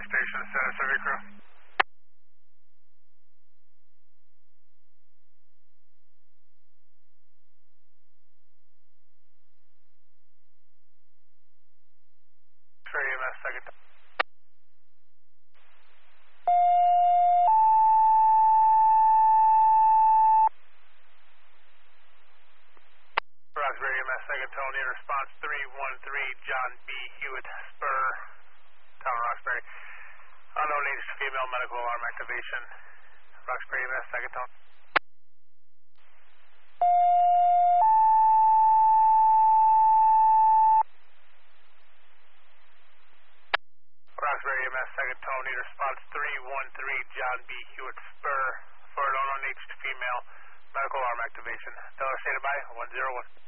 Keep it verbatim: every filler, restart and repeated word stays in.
Station, Center Survey Crew. X-ray E M S, second. Roxbury E M S, second tone, need response three one three, John B. Hewitt, Spur, Town Roxbury. Unknown needs female, medical alarm activation. Roxbury E M S, second tone. Roxbury E M S, second tone, need response three one three, John B. Hewitt, Spur, for an unknown needs female, medical alarm activation. Tell her standing by, one zero one.